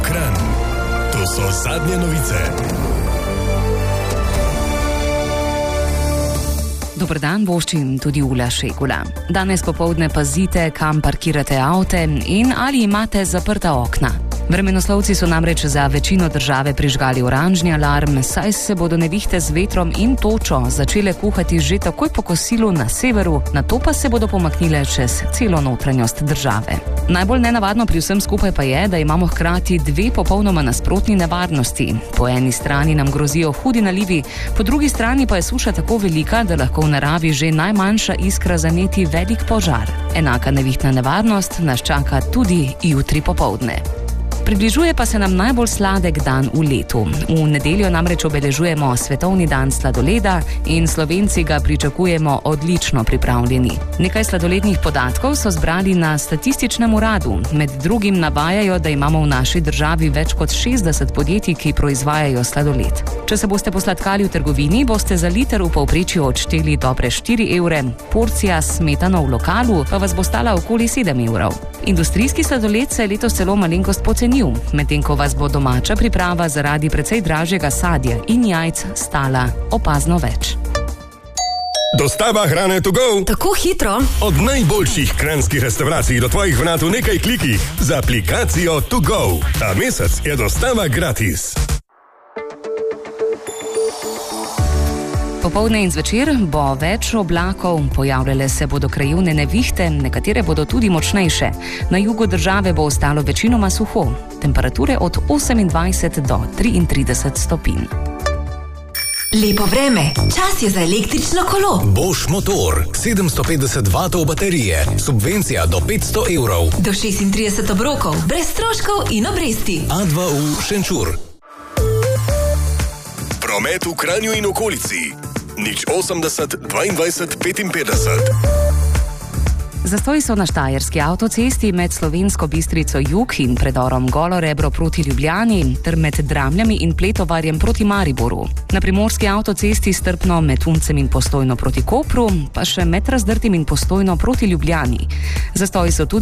Kranj. To so zadnje novice. Dober dan, voščim tudi Ula Šegula. Danes popoldne pazite, kam parkirate avte in ali imate zaprta okna. Vremenoslovci so namreč za večino države prižgali oranžni alarm, saj se bodo nevihte z vetrom in točo začele kuhati že takoj po kosilu na severu, nato pa se bodo pomaknile čez celo notranjost države. Najbolj nenavadno pri vsem skupaj pa je, da imamo hkrati dve popolnoma nasprotni nevarnosti. Po eni strani nam grozijo hudi nalivi, po drugi strani pa je suša tako velika, da lahko v naravi že najmanjša iskra zaneti velik požar. Enaka nevihtna nevarnost nas čaka tudi jutri popoldne. Približuje pa se nam najbolj sladek dan v letu. V nedeljo namreč obeležujemo svetovni dan sladoleda in Slovenci ga pričakujemo odlično pripravljeni. Nekaj sladolednih podatkov so zbrali na Statističnem uradu. Med drugim navajajo, da imamo v naši državi več kot 60 podjetij, ki proizvajajo sladoled. Če se boste posladkali v trgovini, boste za liter v povprečju odšteli dobre 4 evre, porcija s smetano v lokalu pa vas bo stala okoli 7 evrov. Industrijski sladoled se je letos celo malenkost pocenil, medtem ko vas bo domača priprava zaradi precej dražjega sadja in jajc stala opazno več. Dostava hrane to go. Tako hitro. Od najboljših kranjskih restavracij do tvojih vrat v nekaj klikih z aplikacijo To Go. Ta mesec je dostava gratis. Popoldne in zvečer bo več oblakov, pojavljale se bodo krajevne nevihte, nekatere bodo tudi močnejše. Na jugu države bo ostalo večinoma suho, temperature od 28 do 33 stopinj. Lepo vreme, čas je za električno kolo. Bosch motor, 750 vatov baterije, subvencija do 500 evrov. Do 36 obrokov, brez stroškov in obresti. A2U Šenčur. Promet v Kranju in okolici. 080 22 55. Zastoji so na štajerski avtocesti med Slovensko Bistrico jug in predorom Golo Rebro proti Ljubljani ter med Dramljami in Pletovarjem proti Mariboru. Na primorski avtocesti strpno med Tuncem in Postojno proti Kopru, pa še med Razdrtim in Postojno proti Ljubljani. Zastoji so tudi